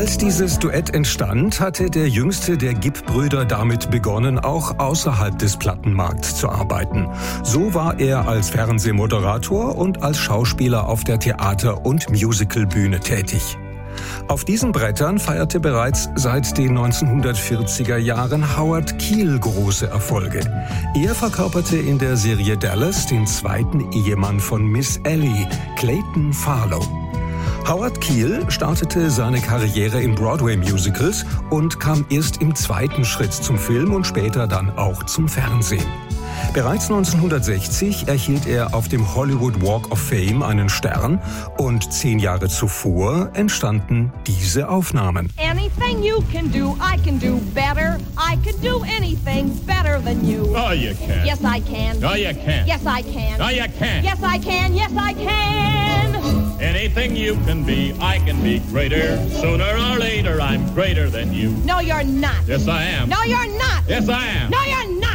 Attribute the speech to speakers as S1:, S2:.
S1: Als dieses Duett entstand, hatte der jüngste der Gibb-Brüder damit begonnen, auch außerhalb des Plattenmarkts zu arbeiten. So war er als Fernsehmoderator und als Schauspieler auf der Theater- und Musicalbühne tätig. Auf diesen Brettern feierte bereits seit den 1940er Jahren Howard Keel große Erfolge. Er verkörperte in der Serie Dallas den zweiten Ehemann von Miss Ellie, Clayton Farlow. Howard Keel startete seine Karriere in Broadway-Musicals und kam erst im zweiten Schritt zum Film und später dann auch zum Fernsehen. Bereits 1960 erhielt er auf dem Hollywood Walk of Fame einen Stern und 10 Jahre zuvor entstanden diese Aufnahmen.
S2: Anything you can do, I can do better. I can do anything better than you.
S3: Oh, you can.
S2: Yes, I can.
S3: No, you can't.
S2: Yes, I can.
S3: No, you can't.
S2: Yes, I can. Yes, I can.
S3: Anything you can be, I can be greater. Sooner or later, I'm greater than you.
S2: No, you're not.
S3: Yes, I am.
S2: No, you're not.
S3: Yes, I am.
S2: No, you're not.